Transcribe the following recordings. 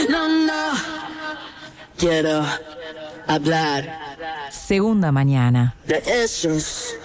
No, quiero hablar. Segunda mañana. De esos.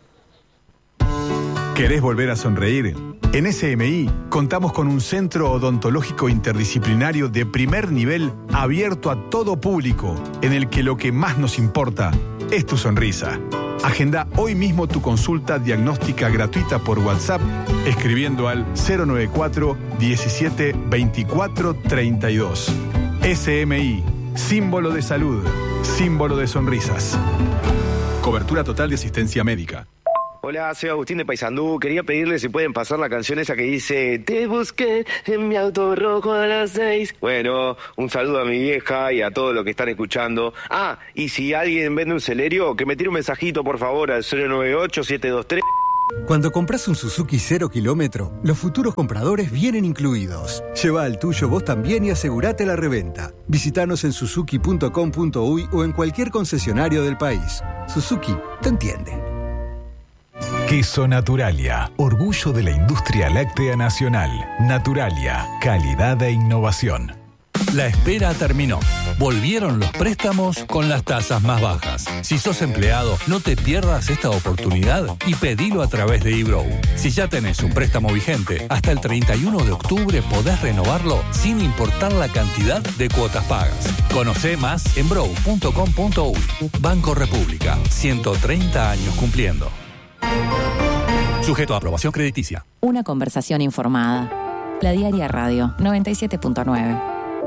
¿Querés volver a sonreír? En SMI contamos con un centro odontológico interdisciplinario de primer nivel abierto a todo público, en el que lo que más nos importa es tu sonrisa. Agenda hoy mismo tu consulta diagnóstica gratuita por WhatsApp escribiendo al 094 17 24 32. SMI, símbolo de salud, símbolo de sonrisas. Cobertura total de asistencia médica. Hola, soy Agustín de Paysandú. Quería pedirle si pueden pasar la canción esa que dice te busqué en mi auto rojo a las 6. Bueno, un saludo a mi vieja y a todos los que están escuchando. Ah, y si alguien vende un Celerio, que me tire un mensajito por favor al 098-723. Cuando compras un Suzuki 0 kilómetro, los futuros compradores vienen incluidos. Lleva al tuyo vos también y asegurate la reventa. Visítanos en suzuki.com.uy o en cualquier concesionario del país. Suzuki te entiende. Queso Naturalia, orgullo de la industria láctea nacional. Naturalia, calidad e innovación. La espera terminó. Volvieron los préstamos con las tasas más bajas. Si sos empleado, no te pierdas esta oportunidad y pedilo a través de eBrow. Si ya tenés un préstamo vigente, hasta el 31 de octubre podés renovarlo sin importar la cantidad de cuotas pagas. Conocé más en brow.com.uy. Banco República, 130 años cumpliendo. Sujeto a aprobación crediticia. Una conversación informada. La Diaria Radio 97.9.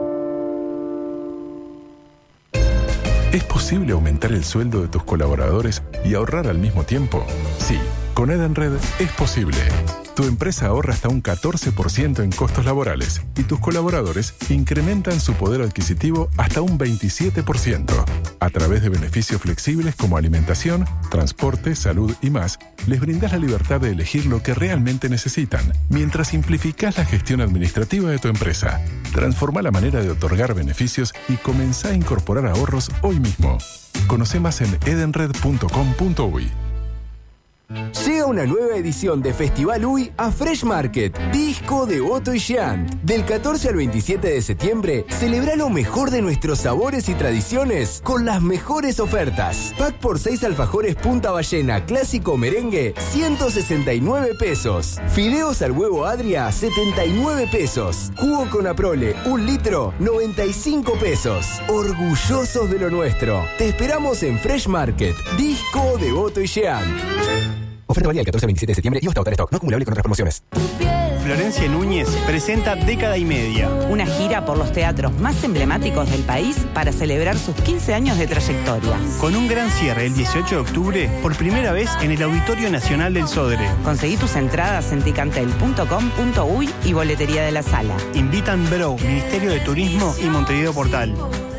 ¿Es posible aumentar el sueldo de tus colaboradores y ahorrar al mismo tiempo? Sí, con Edenred es posible. Tu empresa ahorra hasta un 14% en costos laborales y tus colaboradores incrementan su poder adquisitivo hasta un 27%. A través de beneficios flexibles como alimentación, transporte, salud y más, les brindas la libertad de elegir lo que realmente necesitan, mientras simplificás la gestión administrativa de tu empresa. Transforma la manera de otorgar beneficios y comenzá a incorporar ahorros hoy mismo. Conoce más en edenred.com.uy. Llega una nueva edición de Festival UI a Fresh Market, disco de Otto y Jean. Del 14 al 27 de septiembre, celebra lo mejor de nuestros sabores y tradiciones con las mejores ofertas. Pack por 6 alfajores Punta Ballena, clásico merengue, 169 pesos. Fideos al huevo Adria, 79 pesos. Jugo con Aprole, 1 litro, 95 pesos. Orgullosos de lo nuestro. Te esperamos en Fresh Market, disco de Otto y Jean. Oferta válida del 14 al 27 de septiembre y hasta agotar stock. No acumulable con otras promociones. Florencia Núñez presenta Década y Media. Una gira por los teatros más emblemáticos del país para celebrar sus 15 años de trayectoria. Con un gran cierre el 18 de octubre, por primera vez en el Auditorio Nacional del Sodre. Conseguí tus entradas en ticantel.com.uy y boletería de la sala. Invitan Bro, Ministerio de Turismo y Montevideo Portal.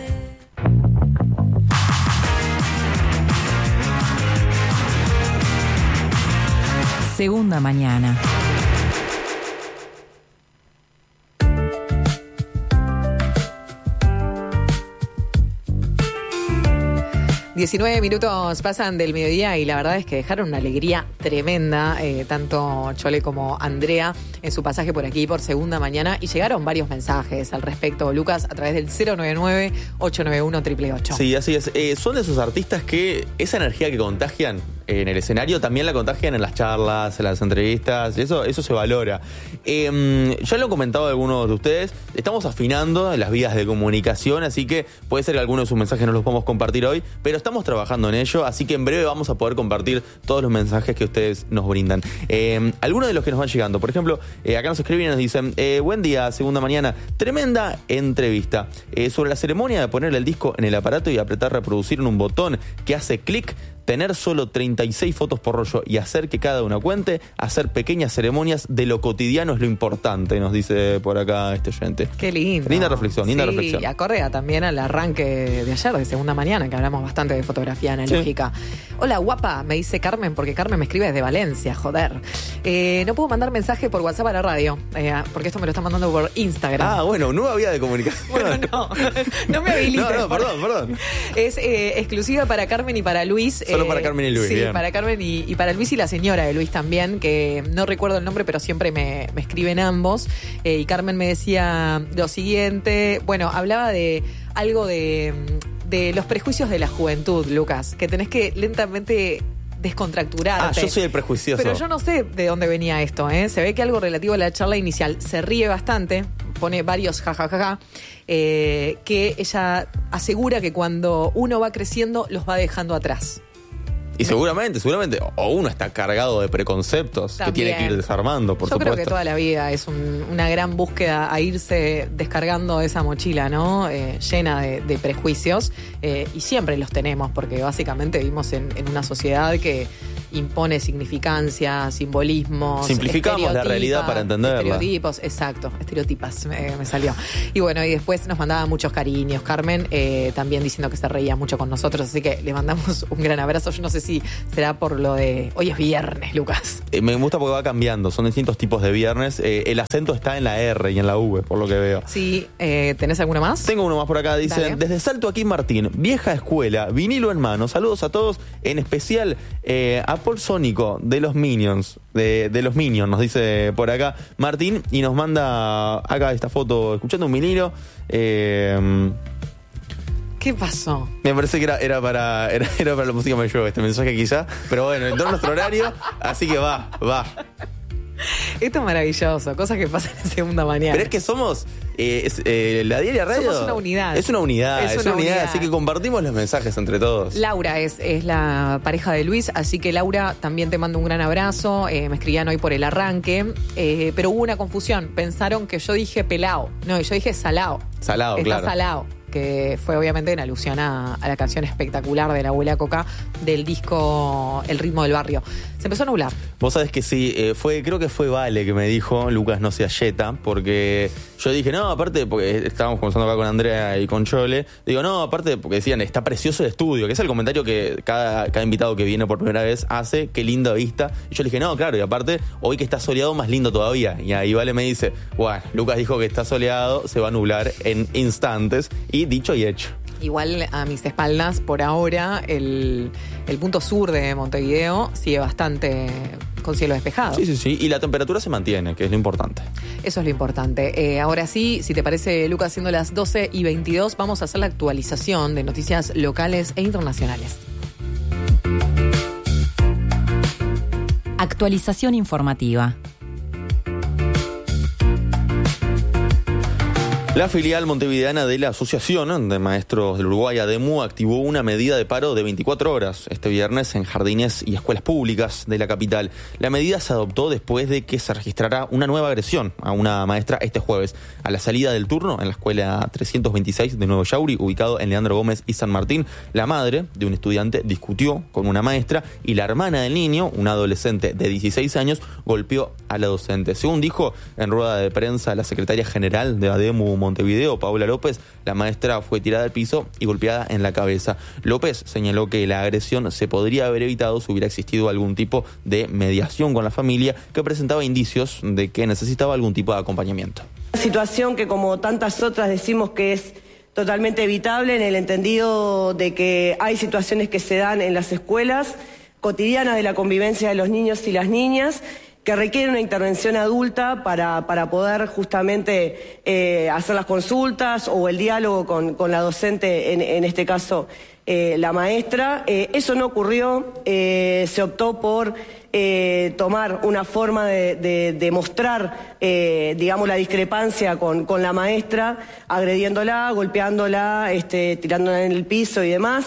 Segunda mañana. ...19 minutos pasan del mediodía y la verdad es que dejaron una alegría tremenda, tanto Chole como Andrea, en su pasaje por aquí por Segunda Mañana, y llegaron varios mensajes al respecto, Lucas, a través del 099-891-888. Sí, así es. Son de esos artistas que esa energía que contagian en el escenario también la contagian en las charlas, en las entrevistas, eso se valora. Ya lo han comentado algunos de ustedes, estamos afinando las vías de comunicación, así que puede ser que algunos de sus mensajes no los podamos compartir hoy, pero estamos trabajando en ello, así que en breve vamos a poder compartir todos los mensajes que ustedes nos brindan. Algunos de los que nos van llegando, por ejemplo, acá nos escriben y nos dicen, buen día, Segunda Mañana, tremenda entrevista sobre la ceremonia de poner el disco en el aparato y apretar reproducir en un botón que hace clic, tener solo 36 fotos por rollo y hacer que cada una cuente, hacer pequeñas ceremonias de lo cotidiano es lo importante, nos dice por acá este oyente. Qué lindo. Linda reflexión, linda reflexión. Y acorde también al arranque de ayer, de Segunda Mañana, que hablamos bastante de fotografía analógica. Sí. Hola, guapa, me dice Carmen, porque Carmen me escribe desde Valencia, joder. No puedo mandar mensaje por WhatsApp a la radio, porque esto me lo está mandando por Instagram. Ah, bueno, nueva vía de comunicación. Bueno, no me habilites. No, perdón. Es exclusiva para Carmen y para Luis. Solo para Carmen y Luis. Sí, bien. para Carmen y para Luis y la señora de Luis también, que no recuerdo el nombre, pero siempre me escriben ambos. Y Carmen me decía lo siguiente, bueno, hablaba de algo de los prejuicios de la juventud, Lucas, que tenés que lentamente descontracturarte. Yo soy el prejuicioso. Pero yo no sé de dónde venía esto, ¿eh? Se ve que algo relativo a la charla inicial. Se ríe bastante, pone varios jajajaja, que ella asegura que cuando uno va creciendo los va dejando atrás. Y seguramente, o uno está cargado de preconceptos También. que tiene que ir desarmando, por Yo supuesto. creo que toda la vida es una gran búsqueda a irse descargando esa mochila, ¿no? Llena de prejuicios, y siempre los tenemos, porque básicamente vivimos en una sociedad que impone significancia, simbolismos. Simplificamos la realidad para entenderla. Estereotipos, exacto, estereotipas me salió. Y bueno, y después nos mandaba muchos cariños, Carmen, también diciendo que se reía mucho con nosotros, así que le mandamos un gran abrazo. Yo no sé si será por lo de hoy es viernes, Lucas. Me gusta porque va cambiando, son distintos tipos de viernes. El acento está en la R y en la V, por lo que veo. Sí, ¿tenés alguno más? Tengo uno más por acá, dice, Dale. desde Salto aquí Martín, vieja escuela, vinilo en mano, saludos a todos, en especial a Paul Sónico de los Minions, de los Minions, nos dice por acá Martín, y nos manda acá esta foto escuchando un vinilo. ¿Qué pasó? Me parece que era para la música mayor este mensaje quizá, pero bueno, entró nuestro horario, así que va. Esto es maravilloso, cosas que pasan en segunda mañana. Pero es que somos la Diaria Radio. Somos una unidad. Es una unidad, así que compartimos los mensajes entre todos. Laura es la pareja de Luis, así que Laura, también te mando un gran abrazo. Me escribían hoy por el arranque, pero hubo una confusión. Pensaron que yo dije pelao. No, yo dije salao. Salao, Está claro. salao, que fue obviamente en alusión a la canción espectacular de la abuela Coca del disco El ritmo del barrio. Se empezó a nublar. Vos sabés que sí, creo que fue Vale que me dijo, Lucas no se ayeta, porque yo dije, no, aparte, porque estábamos conversando acá con Andrea y con Chole, digo, no, aparte, porque decían, está precioso el estudio, que es el comentario que cada invitado que viene por primera vez hace, qué linda vista. Y yo le dije, no, claro, y aparte, hoy que está soleado, más lindo todavía. Y ahí Vale me dice, bueno, Lucas dijo que está soleado, se va a nublar en instantes, y dicho y hecho. Igual a mis espaldas, por ahora, el punto sur de Montevideo sigue bastante con cielo despejado. Sí, y la temperatura se mantiene, que es lo importante. Eso es lo importante. Ahora sí, si te parece, Lucas, siendo las 12:22, vamos a hacer la actualización de noticias locales e internacionales. Actualización informativa. La filial montevideana de la Asociación de Maestros del Uruguay, ADEMU, activó una medida de paro de 24 horas este viernes en jardines y escuelas públicas de la capital. La medida se adoptó después de que se registrara una nueva agresión a una maestra este jueves. A la salida del turno en la escuela 326 de Nuevo Yauri, ubicado en Leandro Gómez y San Martín, la madre de un estudiante discutió con una maestra y la hermana del niño, una adolescente de 16 años, golpeó a la docente. Según dijo en rueda de prensa la secretaria general de ADEMU Montevideo, Paula López, la maestra fue tirada al piso y golpeada en la cabeza. López señaló que la agresión se podría haber evitado si hubiera existido algún tipo de mediación con la familia que presentaba indicios de que necesitaba algún tipo de acompañamiento. Una situación que, como tantas otras, decimos que es totalmente evitable en el entendido de que hay situaciones que se dan en las escuelas cotidianas de la convivencia de los niños y las niñas que requieren una intervención adulta para poder justamente hacer las consultas o el diálogo con la docente, en este caso la maestra. Eso no ocurrió, se optó por tomar una forma de mostrar, digamos, la discrepancia con la maestra, agrediéndola, golpeándola, tirándola en el piso y demás.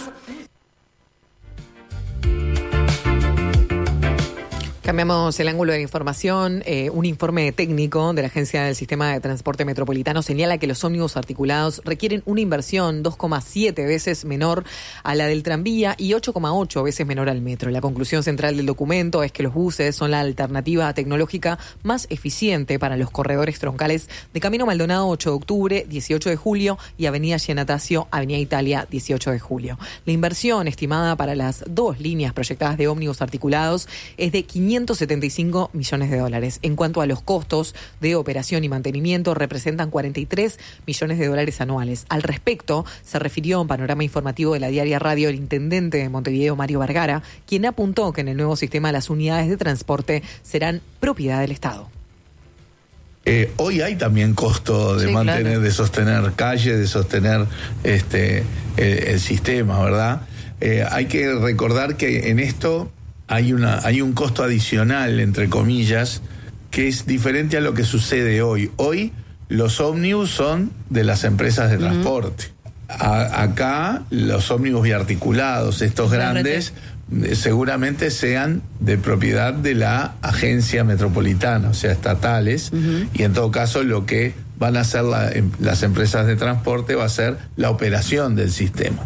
Cambiamos el ángulo de la información. Un informe técnico de la Agencia del Sistema de Transporte Metropolitano señala que los ómnibus articulados requieren una inversión 2,7 veces menor a la del tranvía y 8,8 veces menor al metro. La conclusión central del documento es que los buses son la alternativa tecnológica más eficiente para los corredores troncales de Camino Maldonado 8 de octubre, 18 de julio y Avenida Giannatasio, Avenida Italia 18 de julio. La inversión estimada para las dos líneas proyectadas de ómnibus articulados es de 500 $175 millones. En cuanto a los costos de operación y mantenimiento, representan $43 millones anuales. Al respecto, se refirió en panorama informativo de la Diaria Radio el intendente de Montevideo, Mario Vergara, quien apuntó que en el nuevo sistema las unidades de transporte serán propiedad del Estado. Hoy hay también costo de mantener, claro, de sostener calles, de sostener el sistema, ¿verdad? Hay que recordar que en esto hay un costo adicional, entre comillas, que es diferente a lo que sucede hoy. Hoy los ómnibus son de las empresas de transporte. Acá los ómnibus biarticulados, estos grandes, seguramente sean de propiedad de la agencia metropolitana, o sea, estatales, y en todo caso lo que van a hacer las empresas de transporte va a ser la operación del sistema.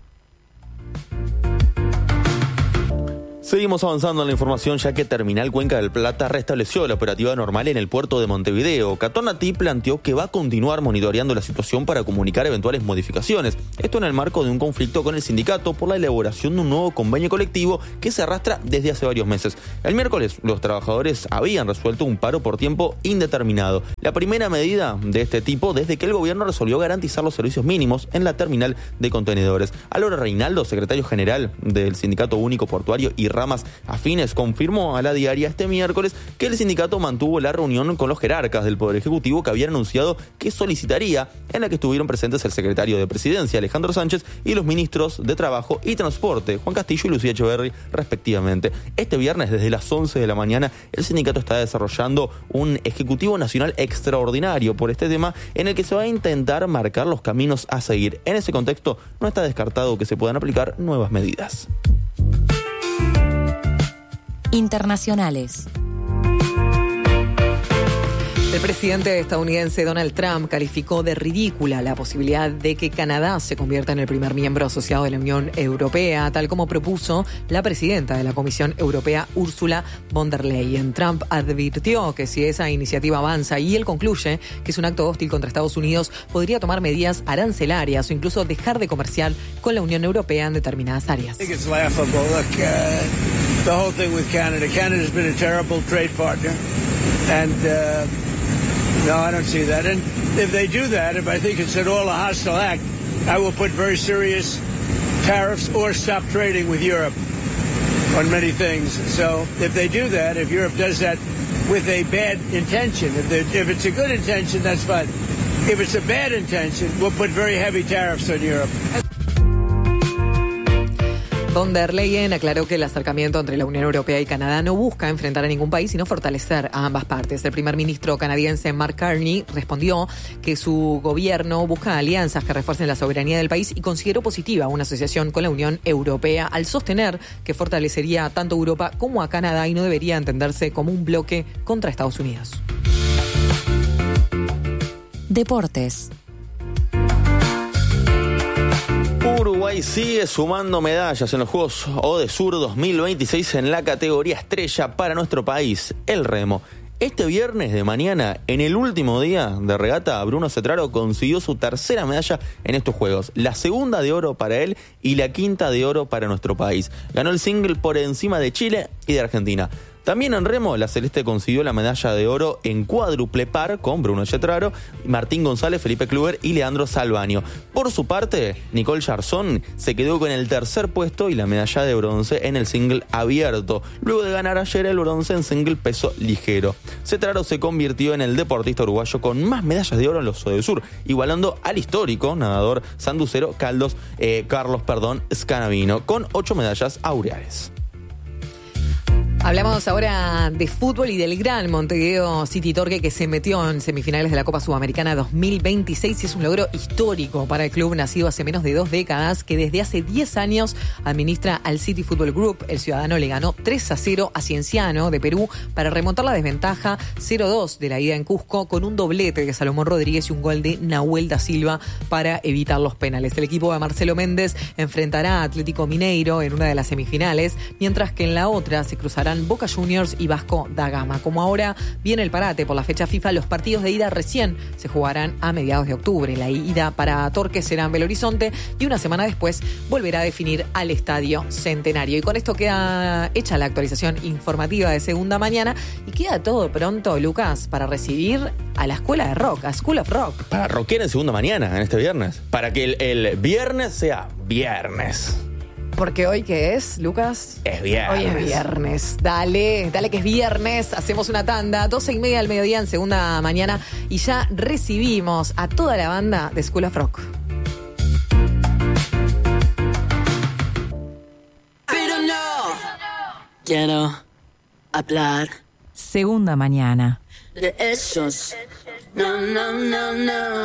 Seguimos avanzando en la información, ya que Terminal Cuenca del Plata restableció la operativa normal en el puerto de Montevideo. Catonati planteó que va a continuar monitoreando la situación para comunicar eventuales modificaciones. Esto en el marco de un conflicto con el sindicato por la elaboración de un nuevo convenio colectivo que se arrastra desde hace varios meses. El miércoles, los trabajadores habían resuelto un paro por tiempo indeterminado. La primera medida de este tipo desde que el gobierno resolvió garantizar los servicios mínimos en la terminal de contenedores. Alora Reinaldo, secretario general del Sindicato Único Portuario y ramas afines, confirmó a la Diaria este miércoles que el sindicato mantuvo la reunión con los jerarcas del Poder Ejecutivo que habían anunciado que solicitaría, en la que estuvieron presentes el secretario de Presidencia, Alejandro Sánchez, y los ministros de Trabajo y Transporte, Juan Castillo y Lucía Echeverri, respectivamente. Este viernes, desde las 11 de la mañana, el sindicato está desarrollando un Ejecutivo Nacional extraordinario por este tema, en el que se va a intentar marcar los caminos a seguir. En ese contexto, no está descartado que se puedan aplicar nuevas medidas. Internacionales. El presidente estadounidense Donald Trump calificó de ridícula la posibilidad de que Canadá se convierta en el primer miembro asociado de la Unión Europea, tal como propuso la presidenta de la Comisión Europea, Ursula von der Leyen. Trump advirtió que si esa iniciativa avanza y él concluye que es un acto hostil contra Estados Unidos, podría tomar medidas arancelarias o incluso dejar de comerciar con la Unión Europea en determinadas áreas. The whole thing with Canada. Canada's been a terrible trade partner. And no, I don't see that. And if they do that, if I think it's at all a hostile act, I will put very serious tariffs or stop trading with Europe on many things. So if they do that, if Europe does that with a bad intention, if it's a good intention, that's fine. If it's a bad intention, we'll put very heavy tariffs on Europe. Von der Leyen aclaró que el acercamiento entre la Unión Europea y Canadá no busca enfrentar a ningún país, sino fortalecer a ambas partes. El primer ministro canadiense Mark Carney respondió que su gobierno busca alianzas que refuercen la soberanía del país y consideró positiva una asociación con la Unión Europea al sostener que fortalecería tanto a Europa como a Canadá y no debería entenderse como un bloque contra Estados Unidos. Deportes. Uruguay sigue sumando medallas en los Juegos Odesur 2026 en la categoría estrella para nuestro país, el remo. Este viernes de mañana, en el último día de regata, Bruno Cetraro consiguió su tercera medalla en estos Juegos, la segunda de oro para él y la quinta de oro para nuestro país. Ganó el single por encima de Chile y de Argentina. También en remo, la celeste consiguió la medalla de oro en cuádruple par con Bruno Cetraro, Martín González, Felipe Kluber y Leandro Salvaño. Por su parte, Nicole Jarzón se quedó con el tercer puesto y la medalla de bronce en el single abierto, luego de ganar ayer el bronce en single peso ligero. Cetraro se convirtió en el deportista uruguayo con más medallas de oro en los Odesur, igualando al histórico nadador sanducero Carlos Scanavino, con 8 medallas aureales. Hablamos ahora de fútbol y del gran Montevideo City Torque, que se metió en semifinales de la Copa Sudamericana 2026 y es un logro histórico para el club nacido hace menos de 2 décadas, que desde hace 10 años administra al City Football Group. El ciudadano le ganó 3-0 a Cienciano de Perú para remontar la desventaja 0-2 de la ida en Cusco con un doblete de Salomón Rodríguez y un gol de Nahuel da Silva para evitar los penales. El equipo de Marcelo Méndez enfrentará a Atlético Mineiro en una de las semifinales, mientras que en la otra se cruzará jugarán Boca Juniors y Vasco da Gama. Como ahora viene el parate por la fecha FIFA, los partidos de ida recién se jugarán a mediados de octubre. La ida para Torque será en Belo Horizonte y una semana después volverá a definir al Estadio Centenario. Y con esto queda hecha la actualización informativa de Segunda Mañana y queda todo pronto, Lucas, para recibir a la Escuela de Rock, a School of Rock. Para rockear en Segunda Mañana, en este viernes. Para que el viernes sea viernes. Porque hoy, ¿qué es, Lucas? Es viernes. Hoy es viernes. Dale que es viernes. Hacemos una tanda, 12:30 del mediodía en Segunda Mañana. Y ya recibimos a toda la banda de School of Rock. Pero no. Quiero hablar Segunda Mañana. de esos. No, no, no, no.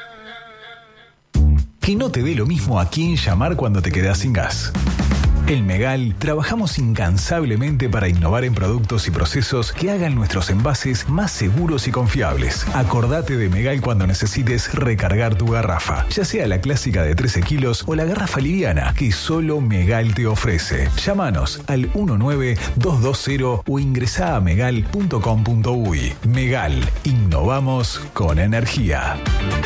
Que no te dé lo mismo a quién llamar cuando te quedas sin gas. En Megal trabajamos incansablemente para innovar en productos y procesos que hagan nuestros envases más seguros y confiables. Acordate de Megal cuando necesites recargar tu garrafa, ya sea la clásica de 13 kilos o la garrafa liviana que solo Megal te ofrece. Llámanos al 19220 o ingresá a megal.com.uy. Megal, innovamos con energía.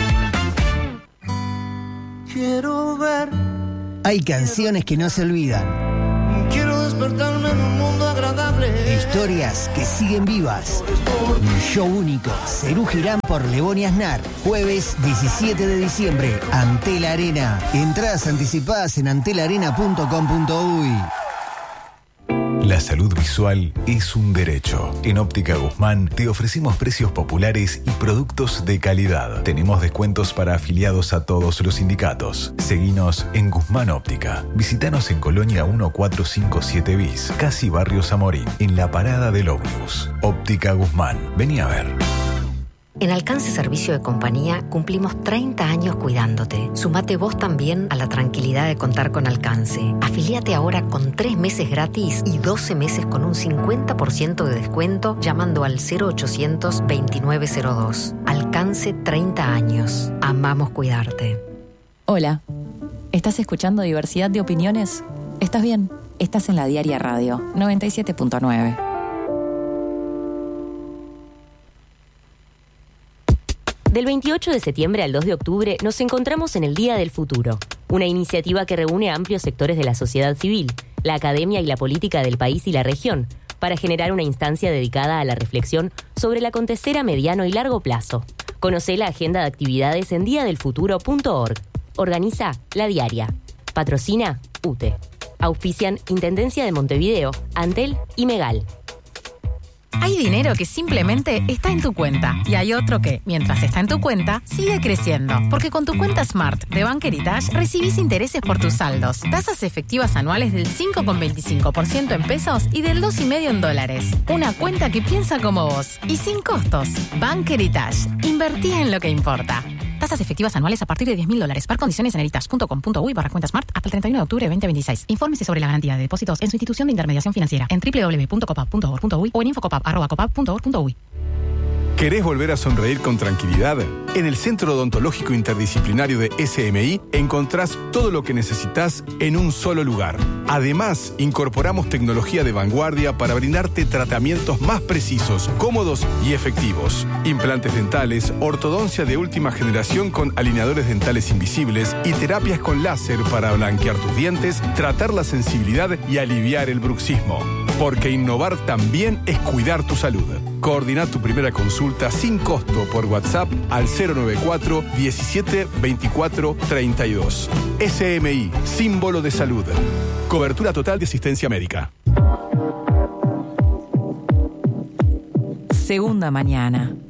Quiero ver. Hay canciones que no se olvidan. Quiero despertarme en un mundo agradable. Historias que siguen vivas. Un show único. Serú Girán por Lebón y Aznar. Jueves 17 de diciembre. Antel Arena. Entradas anticipadas en antelarena.com.uy. La salud visual es un derecho. En Óptica Guzmán te ofrecemos precios populares y productos de calidad. Tenemos descuentos para afiliados a todos los sindicatos. Seguinos en Guzmán Óptica. Visítanos en Colonia 1457 bis, casi Barrio Zamorín, en la parada del ómnibus. Óptica Guzmán. Vení a ver. En Alcance Servicio de Compañía cumplimos 30 años cuidándote. Sumate vos también a la tranquilidad de contar con Alcance. Afilíate ahora con 3 meses gratis y 12 meses con un 50% de descuento llamando al 0800 2902. Alcance 30 años. Amamos cuidarte. Hola, ¿estás escuchando Diversidad de Opiniones? ¿Estás bien? Estás en la Diaria Radio 97.9. Del 28 de septiembre al 2 de octubre nos encontramos en el Día del Futuro, una iniciativa que reúne a amplios sectores de la sociedad civil, la academia y la política del país y la región, para generar una instancia dedicada a la reflexión sobre el acontecer a mediano y largo plazo. Conocé la agenda de actividades en diadelfuturo.org. Organiza La Diaria. Patrocina UTE. Auspician Intendencia de Montevideo, Antel y Megal. Hay dinero que simplemente está en tu cuenta y hay otro que, mientras está en tu cuenta, sigue creciendo. Porque con tu cuenta Smart de Bank Heritage recibís intereses por tus saldos, tasas efectivas anuales del 5,25% en pesos y del 2,5% en dólares. Una cuenta que piensa como vos y sin costos. Bank Heritage. Invertí en lo que importa. Tasas efectivas anuales a partir de $10,000. Par condiciones en heritage.com.uy/cuenta Smart hasta el 31 de octubre de 2026. Infórmese sobre la garantía de depósitos en su institución de intermediación financiera en www.copap.org.uy o en infocopap@copap.org.uy. ¿Querés volver a sonreír con tranquilidad? En el Centro Odontológico Interdisciplinario de SMI encontrás todo lo que necesitas en un solo lugar. Además, incorporamos tecnología de vanguardia para brindarte tratamientos más precisos, cómodos y efectivos. Implantes dentales, ortodoncia de última generación con alineadores dentales invisibles y terapias con láser para blanquear tus dientes, tratar la sensibilidad y aliviar el bruxismo. Porque innovar también es cuidar tu salud. Coordina tu primera consulta sin costo por WhatsApp al 094 17 24 32. SMI, símbolo de salud. Cobertura total de asistencia médica. Segunda Mañana.